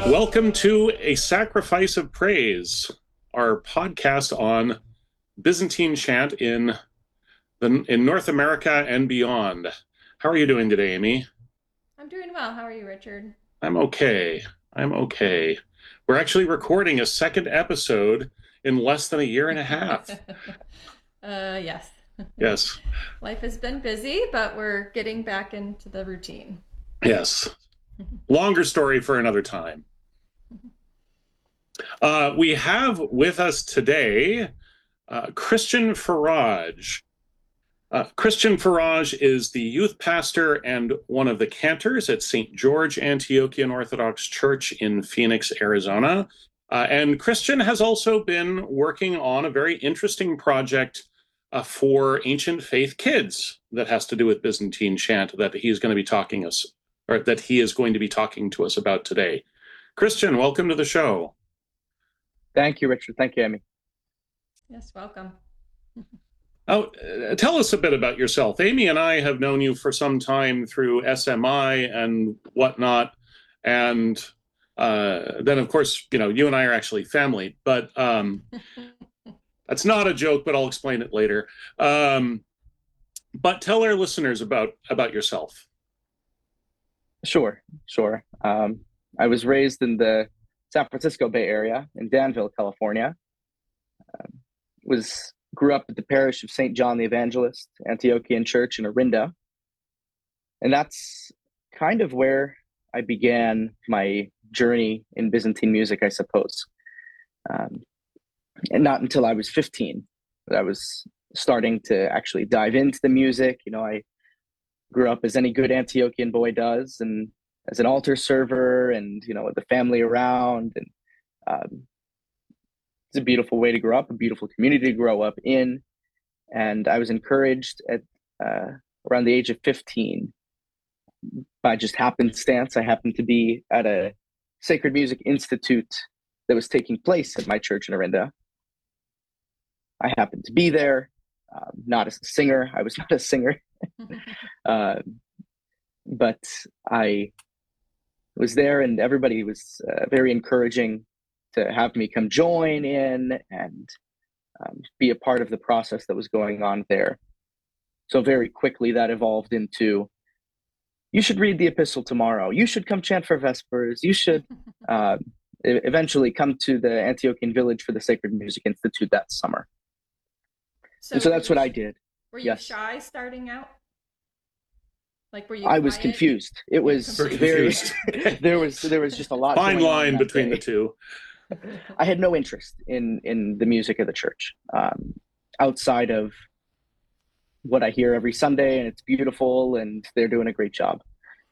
Welcome to A Sacrifice of Praise, our podcast on Byzantine chant in North America and beyond. How are you doing today, Amy? I'm doing well. How are you, Richard? I'm okay. I'm okay. We're actually recording a second episode in less than a year and a half. Yes. Yes, Life has been busy, but we're getting back into the routine. yes. Longer story for another time. We have with us today Christian Farage. Christian Farage is the youth pastor and one of the cantors at St. George Antiochian Orthodox Church in Phoenix, Arizona. And Christian has also been working on a very interesting project for ancient faith kids that has to do with Byzantine chant that he is going to be talking to us about today. Christian, welcome to the show. Thank you, Richard. Thank you, Amy. Yes, welcome. Oh, tell us a bit about yourself. Amy and I have known you for some time through SMI and whatnot. And then, of course, you and I are actually family. But that's not a joke, but I'll explain it later. But tell our listeners about yourself. Sure. I was raised in the San Francisco Bay Area in Danville, California. Grew up at the parish of St. John the Evangelist, Antiochian Church in Orinda. And that's kind of where I began my journey in Byzantine music, I suppose. And not until I was 15 that I was starting to actually dive into the music. I grew up as any good Antiochian boy does, and as an altar server and, with the family around. And it's a beautiful way to grow up, a beautiful community to grow up in. And I was encouraged at around the age of 15 by just happenstance. I happened to be at a Sacred Music Institute that was taking place at my church in Orinda. I happened to be there, not as a singer. I was not a singer, but I was there, and everybody was very encouraging to have me come join in and be a part of the process that was going on there. So very quickly that evolved into, you should read the epistle tomorrow. You should come chant for Vespers. You should eventually come to the Antiochian village for the Sacred Music Institute that summer. So that's what I did. Were you shy starting out? Were you I was confused. It was very there was just a lot. Fine line between the two. I had no interest in the music of the church, outside of what I hear every Sunday, and it's beautiful, and they're doing a great job.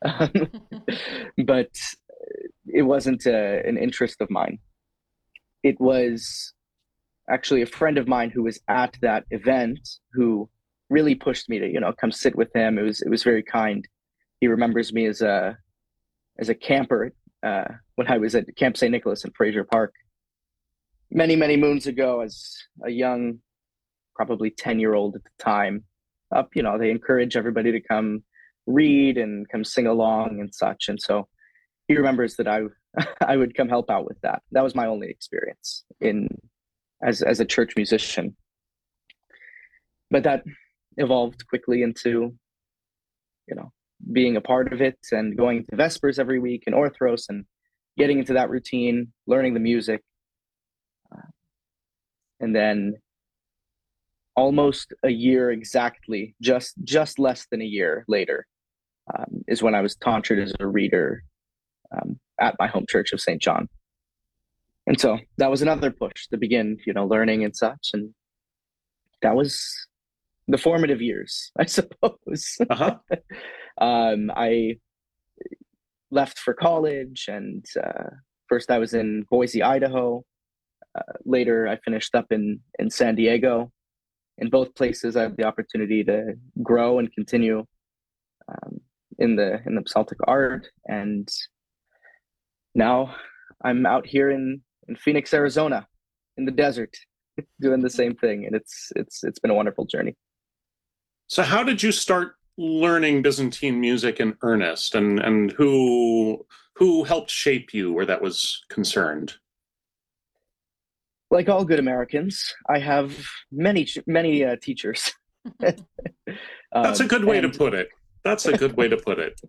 But it wasn't an interest of mine. It was actually a friend of mine who was at that event who really pushed me to, come sit with him. It was very kind. He remembers me as a camper when I was at Camp St. Nicholas in Fraser Park many, many moons ago, as a young, probably 10-year-old at the time. They encourage everybody to come read and come sing along and such. And so he remembers that I would come help out with that. That was my only experience as a church musician. But that evolved quickly into, being a part of it and going to Vespers every week and Orthros and getting into that routine, learning the music. And then almost a year exactly, just less than a year later, is when I was tonsured as a reader at my home church of St. John. And so that was another push to begin, learning and such. And that was the formative years, I suppose. Uh-huh. I left for college, and first I was in Boise, Idaho. Later, I finished up in San Diego. In both places, I had the opportunity to grow and continue in the Psaltic art. And now I'm out here in Phoenix, Arizona, in the desert, doing the same thing. And it's been a wonderful journey. So how did you start learning Byzantine music in earnest, and who who helped shape you where that was concerned? Like all good Americans, I have many teachers. That's a good way to And put it. That's a good way to put it.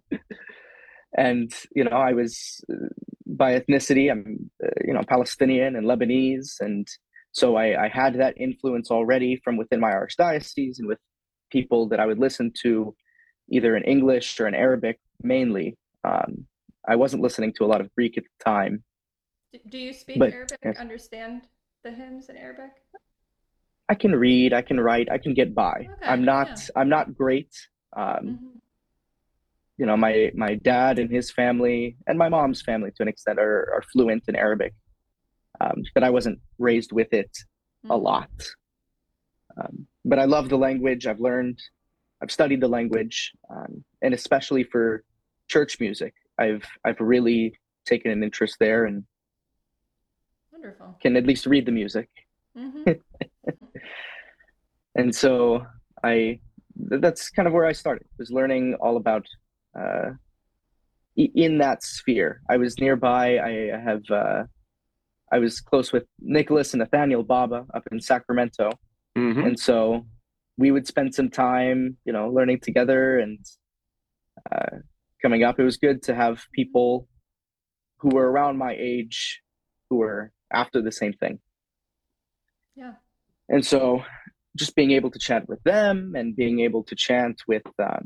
I was by ethnicity, I'm Palestinian and Lebanese, and so I had that influence already from within my archdiocese and with people that I would listen to, either in English or in Arabic mainly. I wasn't listening to a lot of Greek at the time, Do you speak but Arabic? yes, Understand the hymns in Arabic? I can read, I can write, I can get by. Okay, yeah. I'm not great. Um, Hmm. my dad and his family and my mom's family to an extent are fluent in Arabic, but I wasn't raised with it a Hmm. lot. But I love the language. I've studied the language, and especially for church music, I've really taken an interest there and Wonderful. can at least read the music. Hmm. And so that's kind of where I started, was learning all about uh, in that sphere. I was nearby. I was close with Nicholas and Nathaniel Baba up in Sacramento, Hmm. and so we would spend some time, learning together and uh, coming up. It was good to have people who were around my age who were after the same thing, Yeah. and so just being able to chat with them and being able to chant with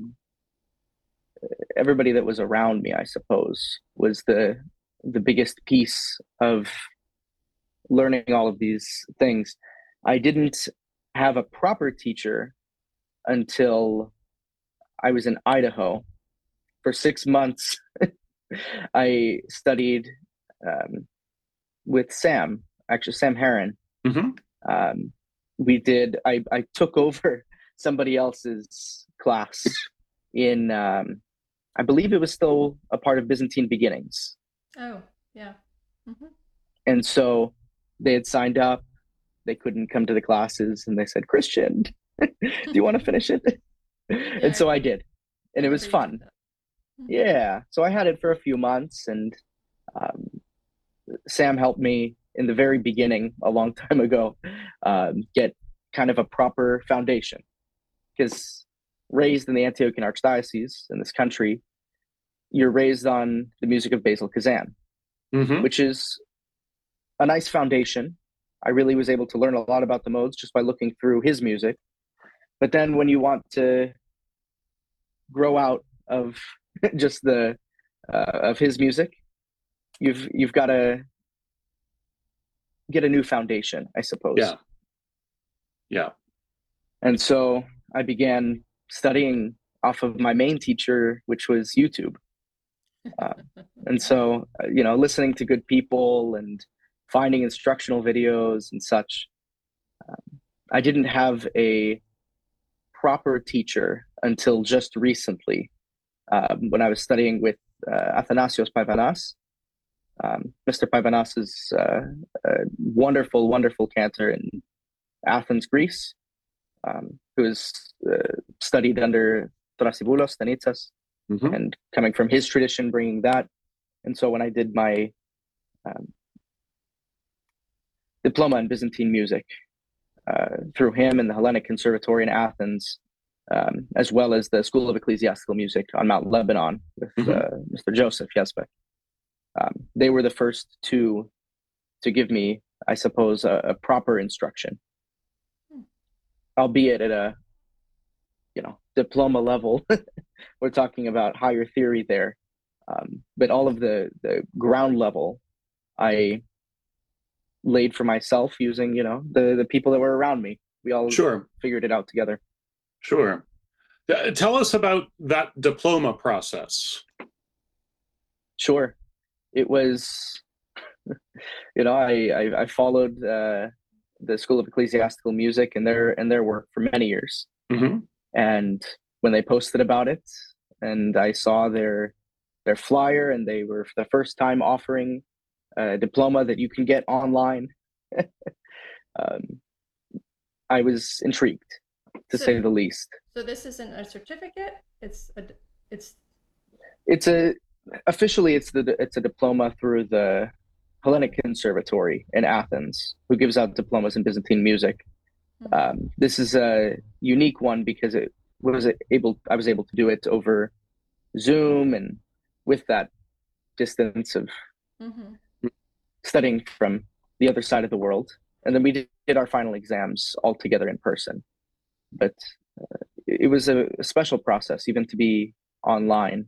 everybody that was around me, I suppose, was the biggest piece of learning all of these things. I didn't have a proper teacher until I was in Idaho for 6 months. I studied um, with Sam, actually Sam Heron. Hmm. Um, I took over somebody else's class in, I believe it was still a part of Byzantine Beginnings. Oh, yeah. Hmm. And so they had signed up, they couldn't come to the classes, and they said, Christian, do you want to finish it? Yeah, And so I did. I And it was remember you said fun. that. Hmm. Yeah. So I had it for a few months, and um, Sam helped me in the very beginning, a long time ago, get kind of a proper foundation. Because raised in the Antiochian Archdiocese in this country, you're raised on the music of Basil Kazan, Hmm. which is a nice foundation. I really was able to learn a lot about the modes just by looking through his music. But then when you want to grow out of just the of his music, you've got to get a new foundation, I suppose. Yeah. Yeah. And so I began studying off of my main teacher, which was YouTube. And so, listening to good people and finding instructional videos and such. I didn't have a proper teacher until just recently, when I was studying with Athanasios Paivanas. Mr. Paivanas is a wonderful, wonderful cantor in Athens, Greece, who has studied under Thrasiboulos, Stanitsas, Hmm. and coming from his tradition, bringing that. And so when I did my um, diploma in Byzantine music through him and the Hellenic Conservatory in Athens, as well as the School of Ecclesiastical Music on Mount Lebanon with Hmm. Mr. Joseph Yesbeck. They were the first two to give me, I suppose, a proper instruction, albeit at a diploma level. We're talking about higher theory there, but all of the ground level I laid for myself using the people that were around me. We all Sure. figured it out together. Sure. Tell us about that diploma process. Sure, it was. I followed the School of Ecclesiastical Music and their work for many years. Hmm. And when they posted about it, and I saw their flyer, and they were for the first time offering a diploma that you can get online, um, I was intrigued, to So, say the least. so this isn't a certificate. It's a, it's It's a Officially, it's a diploma through the Hellenic Conservatory in Athens, who gives out diplomas in Byzantine music. This is a unique one because I was able to do it over Zoom and with that distance of Mm-hmm. studying from the other side of the world. And then we did our final exams all together in person. But it was a special process, even to be online.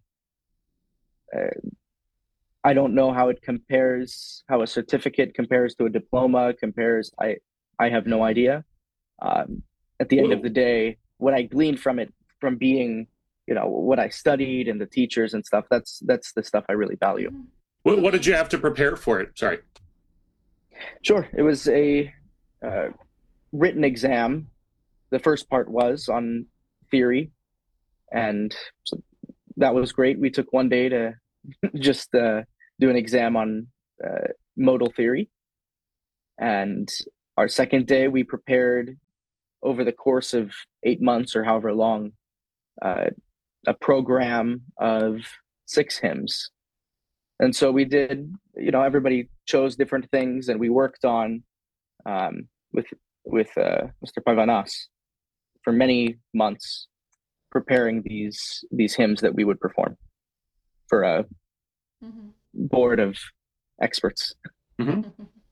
I don't know how it compares, how a certificate compares to a diploma compares. I have no idea. At the end of the day, what I gleaned from it, from being, what I studied and the teachers and stuff, that's the stuff I really value. What did you have to prepare for it? Sorry. Sure, it was a written exam. The first part was on theory, and so that was great. We took one day to just do an exam on modal theory, and our second day we prepared over the course of 8 months or however long a program of 6 hymns. And so we did, everybody chose different things, and we worked on with Mr. Pavanas for many months, preparing these hymns that we would perform for a board of experts. Mm-hmm.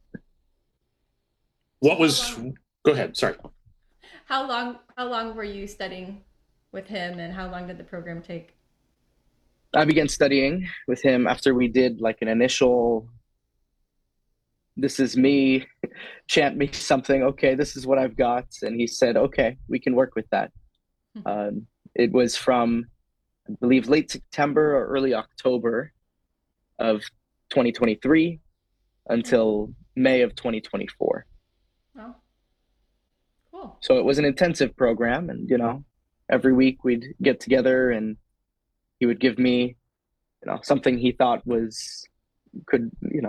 Go ahead. Sorry. How long were you studying with him, and how long did the program take? I began studying with him after we did like an initial, this is me, chant me something. Okay, this is what I've got. And he said, okay, we can work with that. It was from, I believe, late September or early October of 2023 until May of 2024. Oh, cool. So it was an intensive program, and every week we'd get together and he would give me something he thought could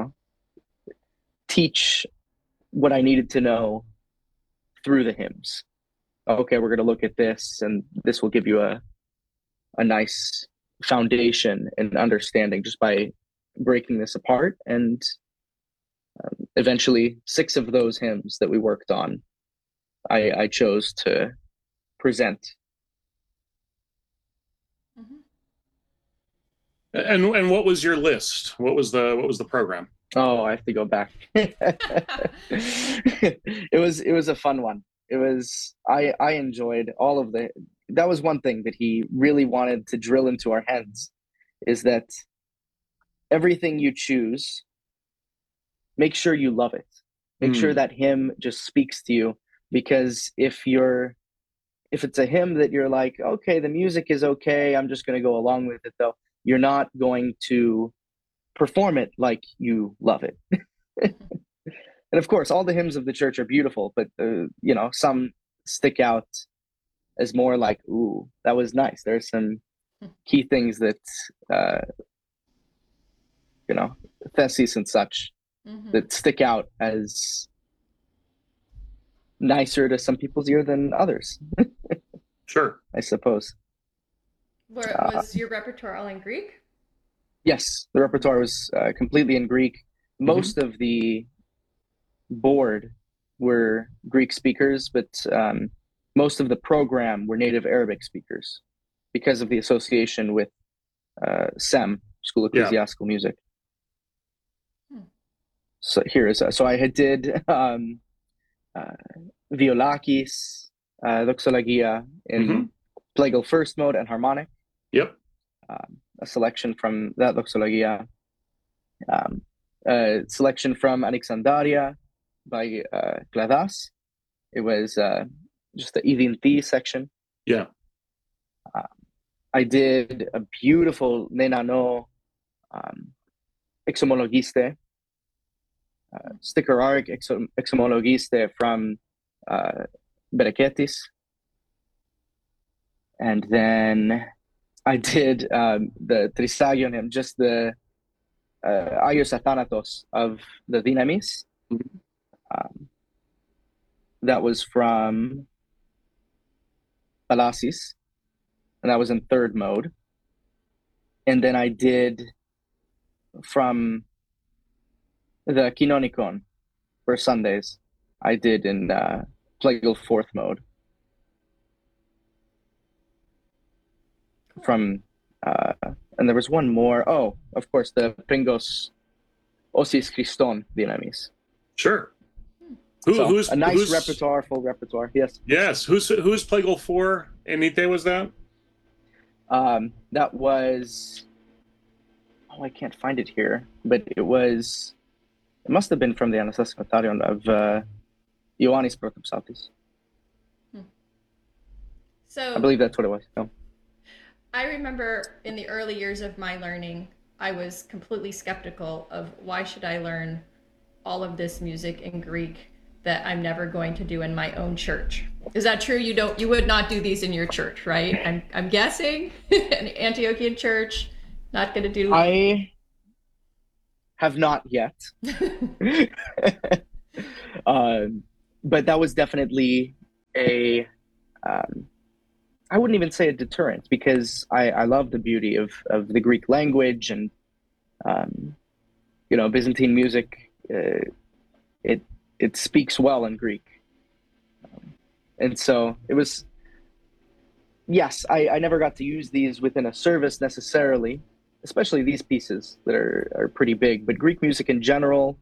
teach what I needed to know through the hymns. Okay, we're going to look at this, and this will give you a nice foundation and understanding just by breaking this apart. And eventually 6 of those hymns that we worked on, I chose to present. And what was your list? What was the program? Oh, I have to go back. It was a fun one. I enjoyed all of that was one thing that he really wanted to drill into our heads, is that everything you choose, make sure you love it. Make sure that hymn just speaks to you, because if it's a hymn that you're like, okay, the music is okay, I'm just going to go along with it, though, you're not going to perform it like you love it. And of course, all the hymns of the church are beautiful, but some stick out as more like, ooh, that was nice. There's some key things that theses and such that stick out as nicer to some people's ear than others. Sure. I suppose. Was your repertoire all in Greek? Yes, the repertoire was completely in Greek. Most of the board were Greek speakers, but most of the program were native Arabic speakers because of the association with SEM, School of Ecclesiastical Music. So so I had did Violakis, Doxologia in plagal first mode and harmonic. Yep. A selection from that Doxologia. A selection from Alexandria by Gladas. It was just the Idinti section. Yeah. I did a beautiful Nenano Exomologiste, Sticheraric Exomologiste from Bereketis. And then I did the Trisagion hymn, just the Aios Athanatos of the Dynamis. That was from Palasis, and that was in third mode. And then I did from the Kinonikon for Sundays. I did in Plagal fourth mode from and there was one more. Oh, of course, the Pringos Osis Christon Dinamis. Sure. So Who's a nice who's, repertoire, full repertoire. Yes. Yes. Who's Plagal 4? Enite was that? That was. Oh, I can't find it here, but it was. It must have been from the Anastasis Notarion of Ioannis Protopsaltis. I So believe that's what it was. No. I remember in the early years of my learning, I was completely skeptical of why should I learn all of this music in Greek that I'm never going to do in my own church. Is that true? You would not do these in your church, right? I'm guessing an Antiochian church, not going to do. I have not yet. But that was definitely a I wouldn't even say a deterrent, because I love the beauty of the Greek language, and Byzantine music. It speaks well in Greek, and so it was. Yes, I never got to use these within a service necessarily, especially these pieces that are pretty big. But Greek music in general,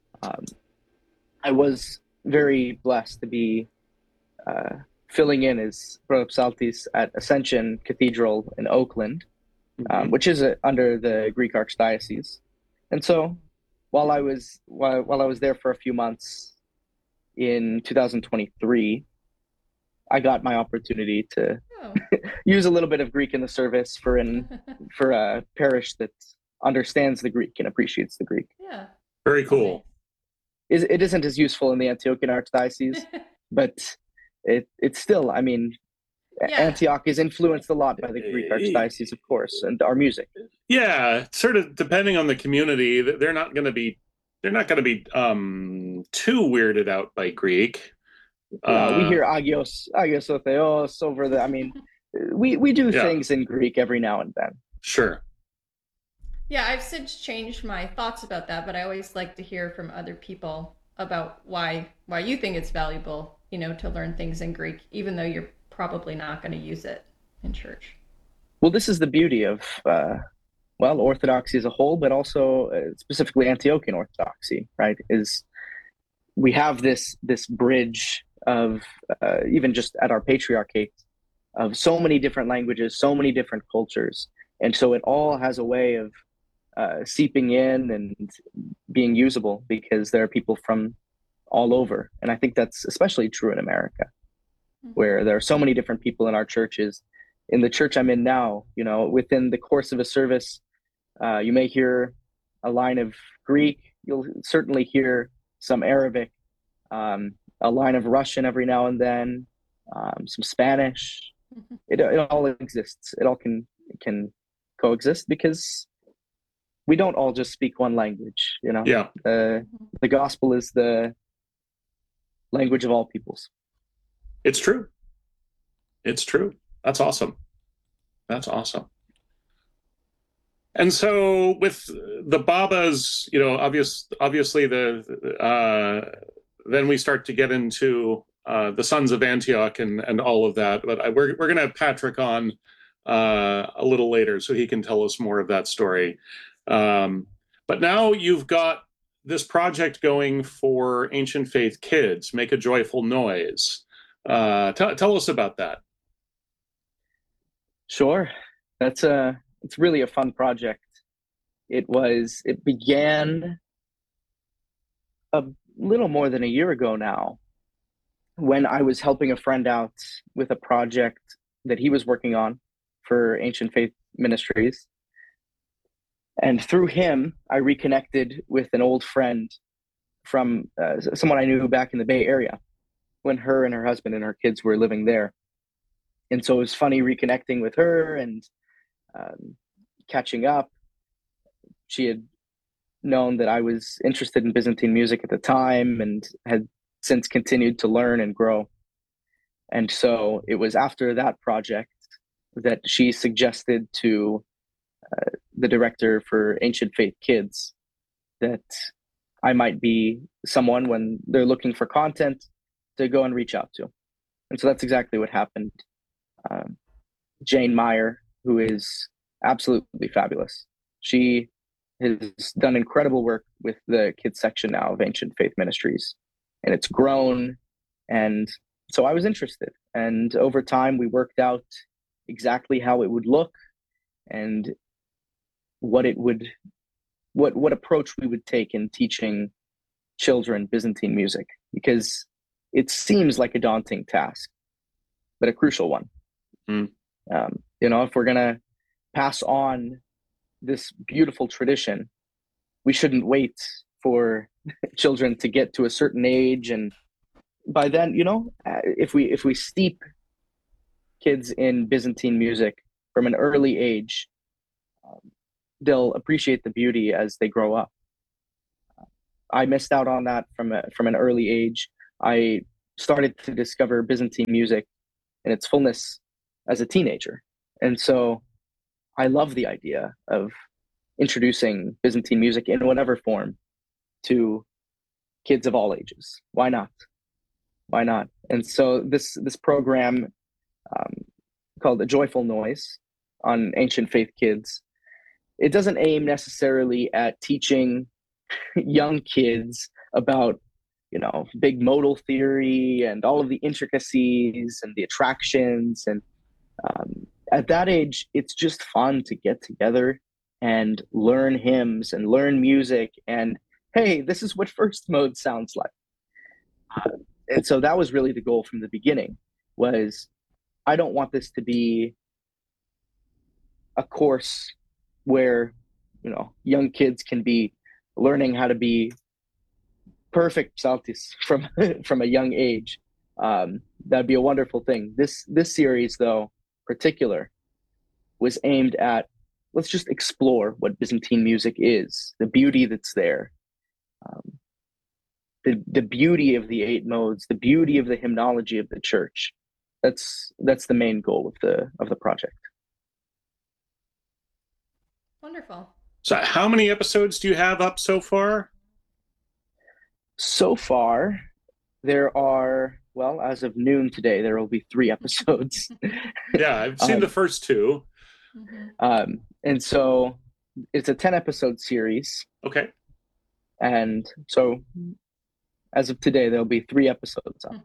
I was very blessed to be filling in as Protopsaltis at Ascension Cathedral in Oakland, which is under the Greek Archdiocese. And so, while I was there for a few months in 2023, I got my opportunity to use a little bit of Greek in the service for a parish that understands the Greek and appreciates the Greek. Yeah. Very cool. It isn't as useful in the Antiochian Archdiocese, but it's still, I mean, Yeah. Antioch is influenced a lot by the Greek Archdiocese, of course, and our music. Yeah, sort of depending on the community, they're not going to be too weirded out by Greek. We hear Agios o Theos over the. I mean, we do things in Greek every now and then. Sure. Yeah, I've since changed my thoughts about that, but I always like to hear from other people about why you think it's valuable, to learn things in Greek, even though you're probably not going to use it in church. Well, this is the beauty of Orthodoxy as a whole, but also specifically Antiochian Orthodoxy, right? Is we have this bridge of even just at our patriarchate of so many different languages, so many different cultures, and so it all has a way of seeping in and being usable because there are people from all over. And I think that's especially true in America, where there are so many different people in our churches. In the church I'm in now, within the course of a service, you may hear a line of Greek. You'll certainly hear some Arabic, a line of Russian every now and then, some Spanish. It all exists. It all can coexist because we don't all just speak one language. Yeah. The gospel is the language of all peoples. It's true. That's awesome. And so with the Babas, obviously then we start to get into the Sons of Antioch and all of that. But we're going to have Patrick on a little later so he can tell us more of that story. But now you've got this project going for Ancient Faith Kids, Make a Joyful Noise. Tell us about that. Sure. It's really a fun project. It began a little more than a year ago now, when I was helping a friend out with a project that he was working on for Ancient Faith Ministries. And through him, I reconnected with an old friend from someone I knew back in the Bay Area when her and her husband and her kids were living there. And so it was funny reconnecting with her and catching up. She had known that I was interested in Byzantine music at the time and had since continued to learn and grow. And so it was after that project that she suggested to the director for Ancient Faith Kids, that I might be someone when they're looking for content to go and reach out to. And so that's exactly what happened. Jane Meyer, who is absolutely fabulous. She has done incredible work with the kids section now of Ancient Faith Ministries, and it's grown. And so I was interested, and over time we worked out exactly how it would look and what approach we would take in teaching children Byzantine music, because it seems like a daunting task, but a crucial one. If we're going to pass on this beautiful tradition, we shouldn't wait for children to get to a certain age. And by then, if we steep kids in Byzantine music from an early age, they'll appreciate the beauty as they grow up. I missed out on that from an early age. I started to discover Byzantine music in its fullness as a teenager. And so I love the idea of introducing Byzantine music in whatever form to kids of all ages. Why not? And so this program called A Joyful Noise on Ancient Faith Kids, it doesn't aim necessarily at teaching young kids about big modal theory and all of the intricacies and the attractions. And at that age, it's just fun to get together and learn hymns and learn music. And hey, this is what first mode sounds like. And so that was really the goal from the beginning, was I don't want this to be a course where, young kids can be learning how to be perfect psaltists from a young age. That'd be a wonderful thing. This series, though, particular, was aimed at, let's just explore what Byzantine music is, the beauty that's there, the beauty of the 8 modes, the beauty of the hymnology of the church. That's the main goal of the project. Wonderful. So how many episodes do you have up so far? So far, there are, well, as of noon today, there will be 3 episodes. Yeah, I've seen the first 2. And so it's a 10-episode series. Okay. And so as of today, there'll be 3 episodes up.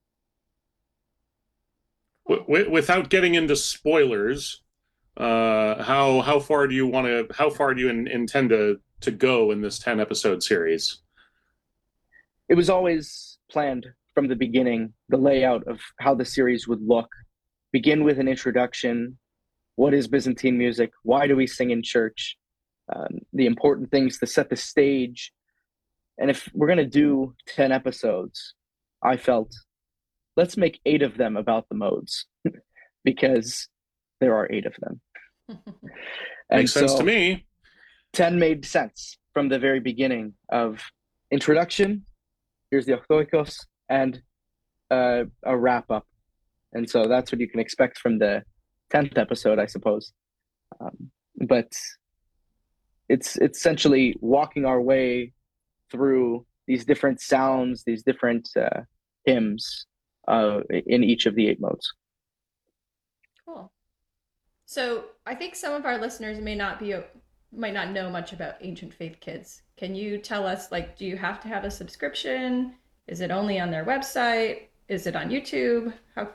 Cool. Without getting into spoilers, how far do you intend to go in this 10-episode series? It was always planned from the beginning, the layout of how the series would look. Begin with an introduction. What is Byzantine music? Why do we sing in church? The important things to set the stage. And if we're going to do 10 episodes, I felt, let's make 8 of them about the modes, because there are 8 of them. Makes sense to me. 10 made sense from the very beginning of introduction. Here's the Octoikos, and a wrap up. And so that's what you can expect from the 10th episode, I suppose. But it's essentially walking our way through these different sounds, these different hymns in each of the 8 modes. Cool. So I think some of our listeners might not know much about Ancient Faith Kids. Can you tell us, do you have to have a subscription? Is it only on their website? Is it on YouTube?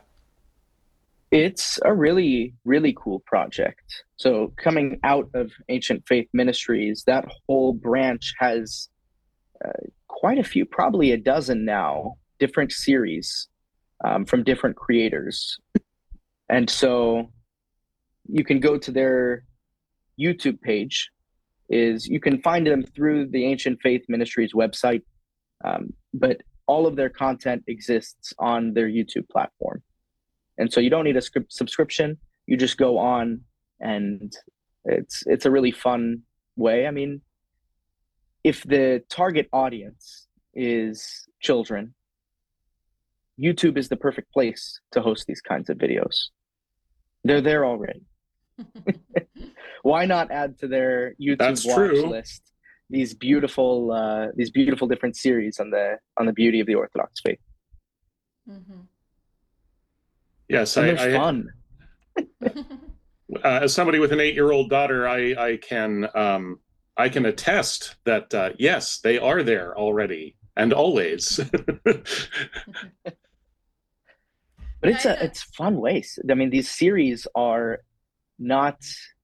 It's a really, really cool project. So coming out of Ancient Faith Ministries, that whole branch has quite a few, probably a dozen now, different series from different creators. And so you can go to their YouTube page. You can find them through the Ancient Faith Ministries website, but all of their content exists on their YouTube platform. And so you don't need a subscription. You just go on, and it's a really fun way. I mean, if the target audience is children, YouTube is the perfect place to host these kinds of videos. They're there already. Why not add to their YouTube That's watch true. list these beautiful different series on the beauty of the Orthodox faith? Hmm. Yes, And there's fun. as somebody with an 8-year-old daughter, I can attest that yes, they are there already and always. But Yeah, it's fun ways. I mean, these series are not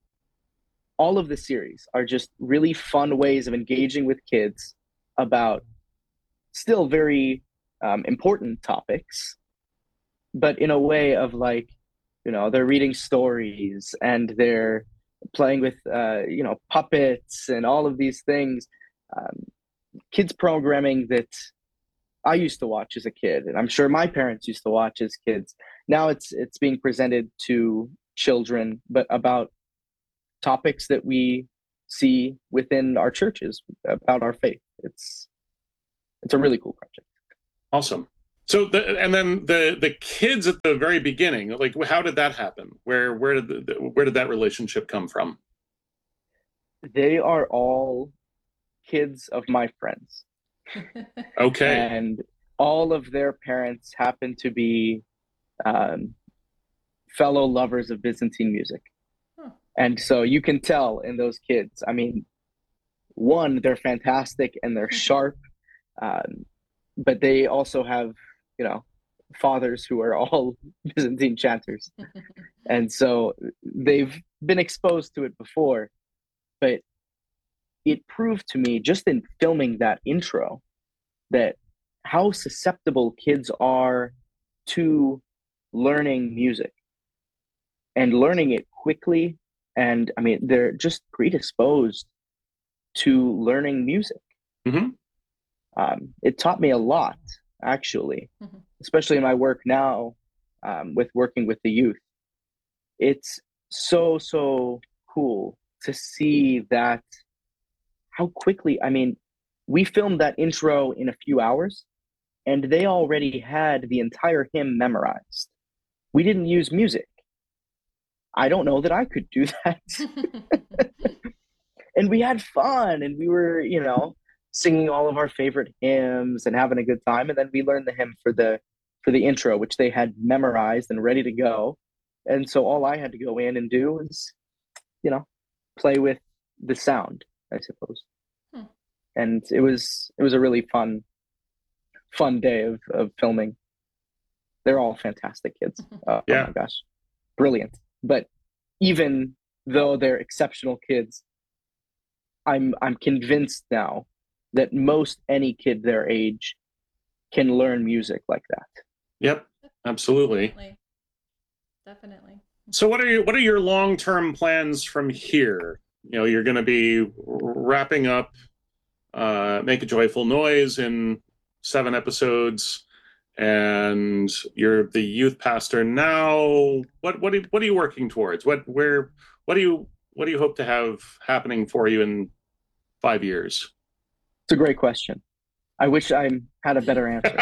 all of the series are just really fun ways of engaging with kids about still very important topics, but in a way of like, they're reading stories and they're playing with, puppets and all of these things. Um, Kids programming that I used to watch as a kid, and I'm sure my parents used to watch as kids. Now it's being presented to children, but about topics that we see within our churches about our faith. It's a really cool project. Awesome. So and then the kids at the very beginning, like how did that happen? Where did that relationship come from? They are all kids of my friends, Okay. and all of their parents happen to be um, fellow lovers of Byzantine music. Huh. And so you can tell in those kids. I mean, one, they're fantastic and they're sharp, um, but they also have, you know, fathers who are all Byzantine chanters. And so they've been exposed to it before, but it proved to me just in filming that intro that how susceptible kids are to learning music and learning it quickly. And I mean, they're just predisposed to learning music. Hmm. It taught me a lot, actually, Mhm. especially in my work now, with working with the youth. It's so cool to see that how quickly, I mean, we filmed that intro in a few hours and they already had the entire hymn memorized. We didn't use music. I don't know that I could do that. And we had fun and we were, singing all of our favorite hymns and having a good time. And then we learned the hymn for the intro, which they had memorized and ready to go. And so all I had to go in and do was, you know, play with the sound, I suppose. Hmm. And it was a really fun day of filming. They're all fantastic kids. Oh Yeah. my gosh, brilliant. But even though they're exceptional kids, I'm convinced now that most any kid their age can learn music like that. Yep. Absolutely. Definitely. So what are your long-term plans from here? You're going to be wrapping up Make a Joyful Noise in 7 episodes, and you're the youth pastor now. What are you working towards? What do you hope to have happening for you in 5 years? It's a great question. I wish I had a better answer.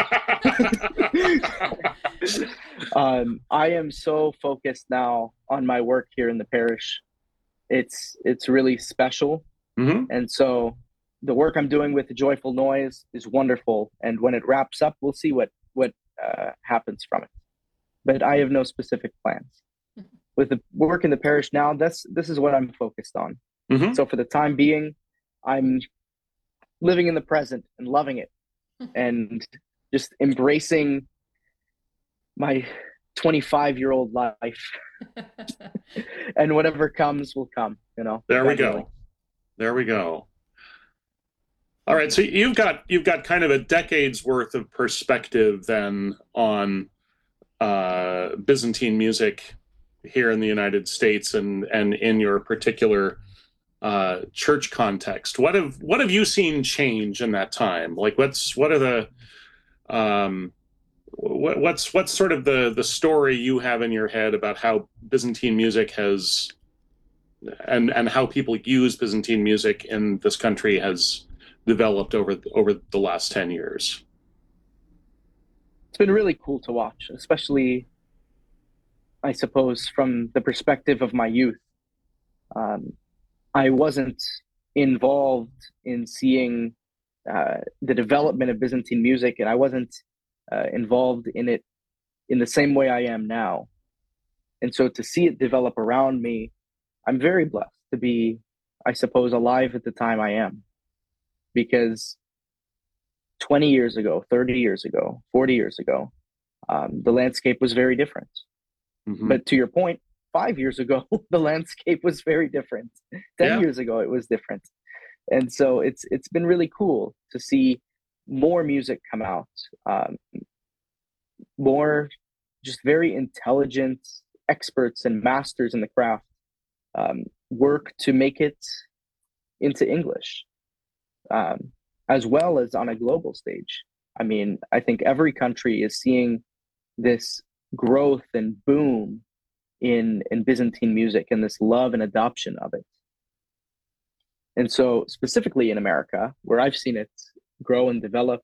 I am so focused now on my work here in the parish. It's really special. Mm-hmm. And so the work I'm doing with the Joyful Noise is wonderful. And when it wraps up, we'll see what happens from it. But I have no specific plans. With the work in the parish now, this is what I'm focused on. Mm-hmm. So for the time being, I'm living in the present and loving it and just embracing my 25-year-old life. And whatever comes will come, There we gradually. go. There we go. All right, so you've got kind of a decade's worth of perspective then on Byzantine music here in the United States and in your particular church context. What have you seen change in that time? Like what's sort of the story you have in your head about how Byzantine music has and how people use Byzantine music in this country has developed over the last 10 years? It's been really cool to watch, especially, I suppose, from the perspective of my youth. I wasn't involved in seeing the development of Byzantine music, and I wasn't involved in it in the same way I am now. And so to see it develop around me, I'm very blessed to be, I suppose, alive at the time I am. Because 20 years ago, 30 years ago, 40 years ago, the landscape was very different. But to your point, 5 years ago, the landscape was very different. 10 years ago, it was different. And so it's been really cool to see more music come out, more just very intelligent experts and masters in the craft work to make it into English, as well as on a global stage. I mean, I think every country is seeing this growth and boom in Byzantine music and this love and adoption of it. And so specifically in America, where I've seen it grow and develop,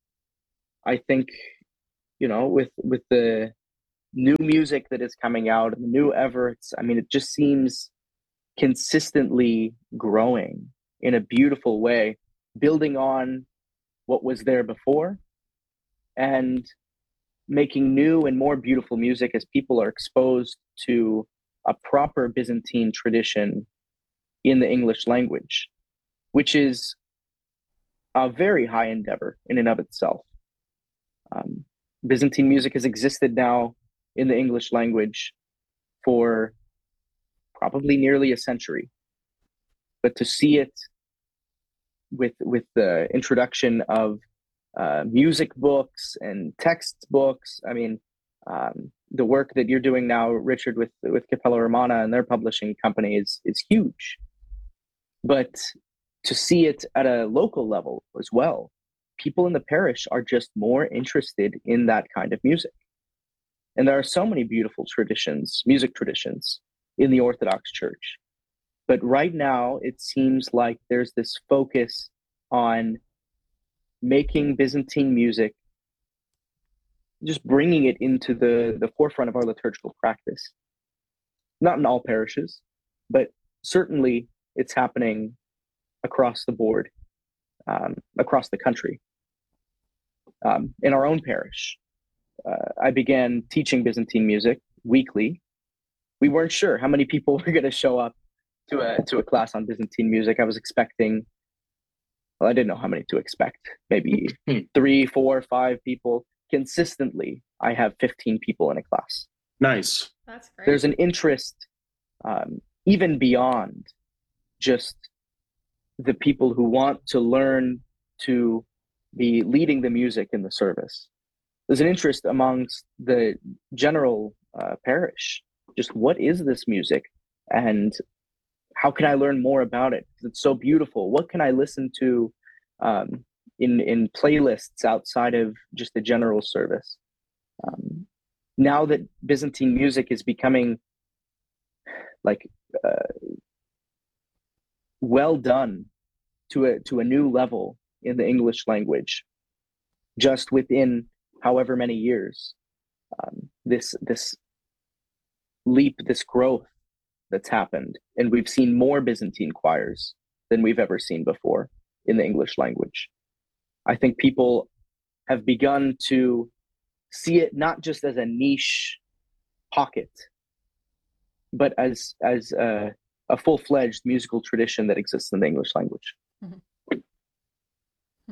I think, you know, with the new music that is coming out and the new efforts, I mean, it just seems consistently growing in a beautiful way, building on what was there before and making new and more beautiful music as people are exposed to a proper Byzantine tradition in the English language, which is a very high endeavor in and of itself. Byzantine music has existed now in the English language for probably nearly a century. But to see it with the introduction of music books and textbooks, I mean, the work that you're doing now, Richard, with Capella Romana and their publishing company is huge. But to see it at a local level as well, people in the parish are just more interested in that kind of music. And there are so many beautiful traditions, music traditions, in the Orthodox Church. But right now, it seems like there's this focus on making Byzantine music, just bringing it into the forefront of our liturgical practice. Not in all parishes, but certainly it's happening across the board, across the country. In our own parish, I began teaching Byzantine music weekly. We weren't sure how many people were going to show up to a class on Byzantine music. I was expecting, well, I didn't know how many to expect. Maybe 3, 4, 5 people. Consistently, I have 15 people in a class. Nice. That's great. There's an interest even beyond just the people who want to learn to be leading the music in the service. There's an interest amongst the general parish. Just what is this music and how can I learn more about it? It's so beautiful. What can I listen to in playlists outside of just the general service? Now that Byzantine music is becoming like well done to a new level in the English language, just within however many years, this leap, this growth that's happened, and we've seen more Byzantine choirs than we've ever seen before in the English language. I think people have begun to see it not just as a niche pocket, but as a full-fledged musical tradition that exists in the English language. Mm-hmm.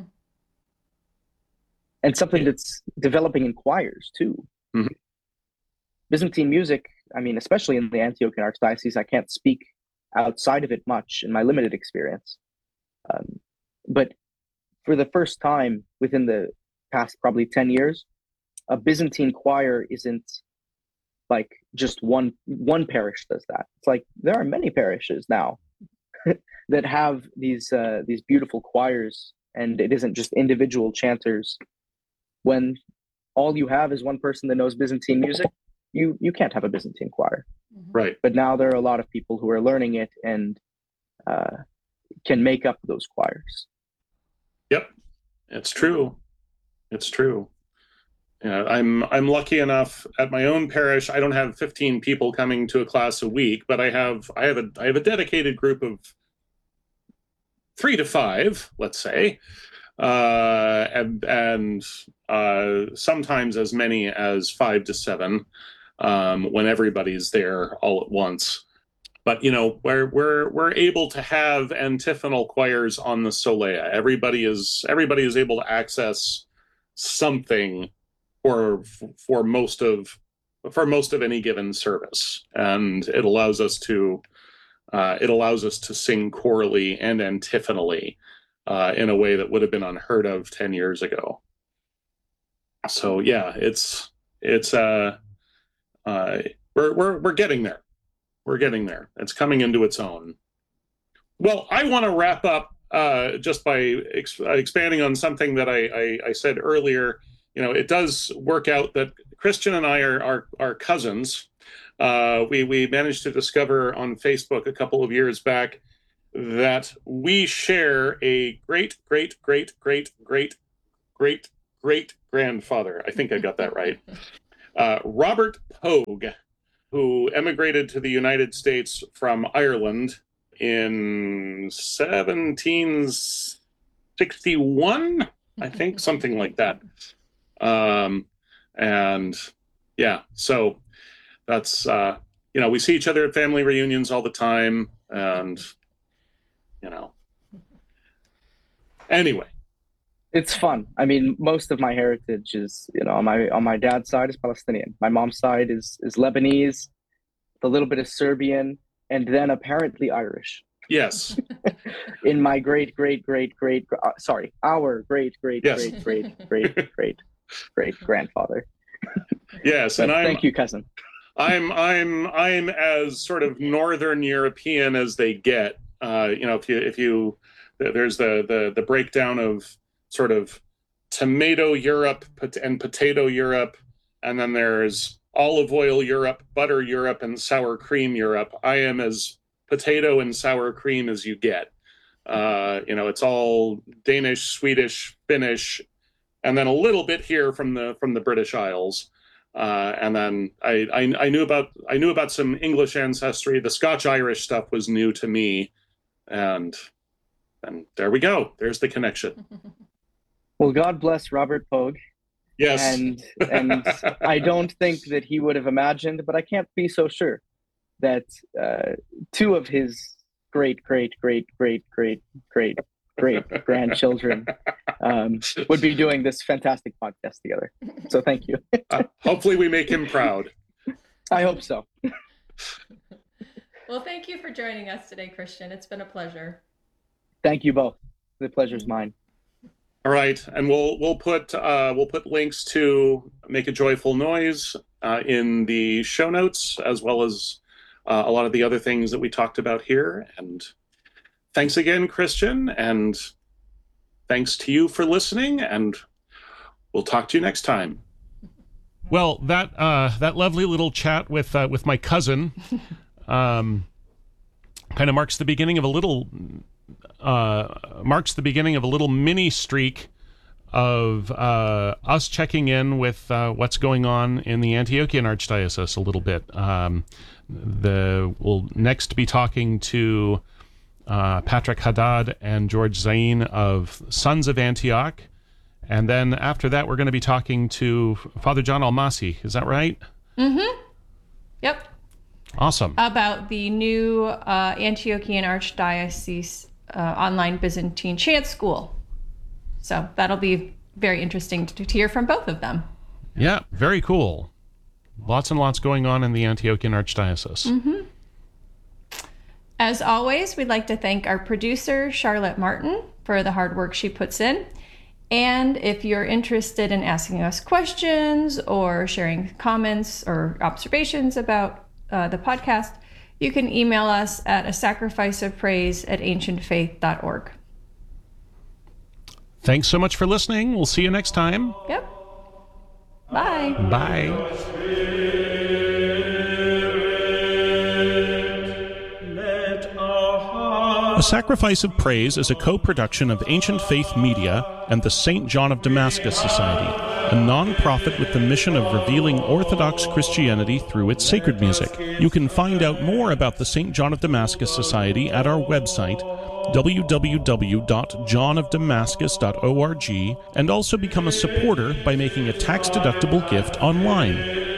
And something that's developing in choirs too. Mm-hmm. Byzantine music, I mean, especially in the Antiochian Archdiocese, I can't speak outside of it much in my limited experience. But for the first time within the past probably 10 years, a Byzantine choir isn't like just one parish does that. It's like there are many parishes now that have these beautiful choirs, and it isn't just individual chanters. When all you have is one person that knows Byzantine music, you can't have a Byzantine choir. Right. But now there are a lot of people who are learning it and can make up those choirs. Yep, it's true. It's true. Yeah, I'm lucky enough at my own parish. I don't have 15 people coming to a class a week, but I have a dedicated group of 3 to 5, let's say, and sometimes as many as 5 to 7 when everybody's there all at once. But we're able to have antiphonal choirs on the Solea. Everybody is able to access something for most of any given service, and it allows us to sing chorally and antiphonally in a way that would have been unheard of 10 years ago. So yeah, we're getting there. We're getting there. It's coming into its own. Well, I want to wrap up just by expanding on something that I said earlier. It does work out that Christian and I are cousins. We managed to discover on Facebook a couple of years back that we share a great grandfather. I think I got that right. Robert Pogue, who emigrated to the United States from Ireland in 1761, I think, something like that. And yeah, so that's, we see each other at family reunions all the time, and, anyway. It's fun. I mean, most of my heritage is, on my dad's side is Palestinian. My mom's side is Lebanese, a little bit of Serbian, and then apparently Irish. Yes. In my our great grandfather. Yes, and thank you, cousin. I'm as sort of Northern European as they get. If you there's the breakdown of sort of tomato Europe and potato Europe, and then there's olive oil Europe, butter Europe, and sour cream Europe. I am as potato and sour cream as you get. It's all Danish, Swedish, Finnish, and then a little bit here from the British Isles. And then I knew about some English ancestry. The Scotch-Irish stuff was new to me, and there we go. There's the connection. Well, God bless Robert Pogue. Yes. And I don't think that he would have imagined, but I can't be so sure that two of his great grandchildren would be doing this fantastic podcast together. So thank you. Hopefully we make him proud. I hope so. Well, thank you for joining us today, Christian. It's been a pleasure. Thank you both. The pleasure's mine. All right, and we'll put links to Make a Joyful Noise in the show notes, as well as a lot of the other things that we talked about here. And thanks again, Christian, and thanks to you for listening, and we'll talk to you next time. Well, that lovely little chat with my cousin kind of marks the beginning of a little mini streak of us checking in with what's going on in the Antiochian Archdiocese a little bit. We'll next be talking to Patrick Haddad and George Zain of Sons of Antioch. And then after that, we're going to be talking to Father John Almasi. Is that right? Mm-hmm. Yep. Awesome. About the new Antiochian Archdiocese online Byzantine chant school. So that'll be very interesting to hear from both of them. Yeah, very cool. Lots and lots going on in the Antiochian Archdiocese. Mm-hmm. As always, we'd like to thank our producer, Charlotte Martin, for the hard work she puts in. And if you're interested in asking us questions or sharing comments or observations about the podcast, you can email us at asacrificeofpraise@ancientfaith.org. Thanks so much for listening. We'll see you next time. Yep. Bye. Bye. A Sacrifice of Praise is a co-production of Ancient Faith Media and the St. John of Damascus Society, a non-profit with the mission of revealing Orthodox Christianity through its sacred music. You can find out more about the St. John of Damascus Society at our website, www.johnofdamascus.org, and also become a supporter by making a tax-deductible gift online.